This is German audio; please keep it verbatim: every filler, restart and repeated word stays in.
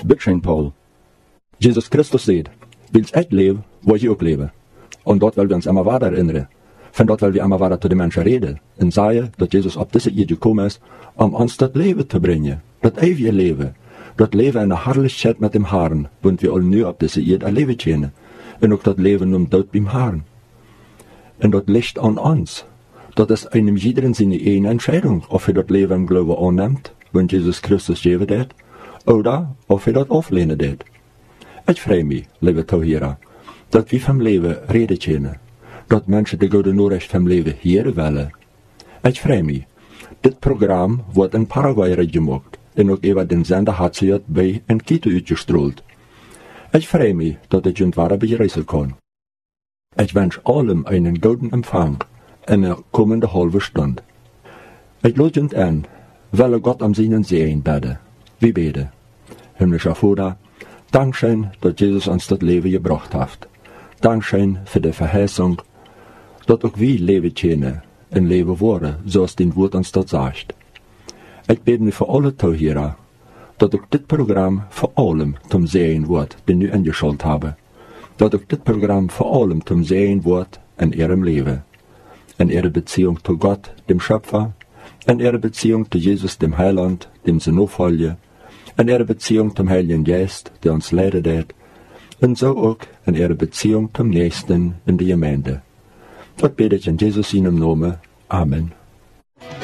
Bitteschön, Paul. Jesus Christus sagt, willst echt leben, wo ich auch lebe. Und dort wollen wir uns immer weiter erinnern. Von dort wollen wir immer weiter zu den Menschen reden. Und sagen, dass Jesus auf diese Erde gekommen ist, um uns das Leben zu bringen. Das ewige Leben. Das Leben in der Herrlichkeit mit dem Herrn, und wir alle nur auf diese Erde erleben können. Und auch das Leben um dort beim Herrn. Und das liegt an uns. Das ist einem jeden seine eigene Entscheidung, ob er das Leben im Glauben annimmt, wenn Jesus Christus geben wird, oder ob er das auflehnen wird. Ich freue mich, liebe Zuhörer, dass wir vom Leben reden können, dass Menschen die gute Nachricht vom Leben hören wollen. Ich freue mich, das Programm wird in Paraguay gemacht und auch über den Sender hat sie bei in Quito ausgestrahlt. Ich freue mich, dass ich uns weiter begrüßen kann. Ich wünsche allem einen guten Empfang in der kommenden halben Stunde. Ich lade uns an, weil Gott am Seinen Sehen bete. Wir beten. Himmlischer Vater, Dankeschön, dass Jesus uns das Leben gebracht hat. Dankeschön für die Verheißung, dass auch wir leben können und leben wollen, so es den Wort uns das sagt. Ich bete für alle Zuhörer, dass auch das Programm vor allem zum Sehen wird, den wir angeschaut haben. Dass auch das Programm vor allem zum Sehen wird in ihrem Leben. In ihrer Beziehung zu Gott, dem Schöpfer, in ihrer Beziehung zu Jesus, dem Heiland, dem sie nachfolgen, in ihrer Beziehung zum Heiligen Geist, der uns leidet hat, und so auch in ihrer Beziehung zum Nächsten in der Gemeinde. Dort bete ich in Jesus seinem Namen. Amen.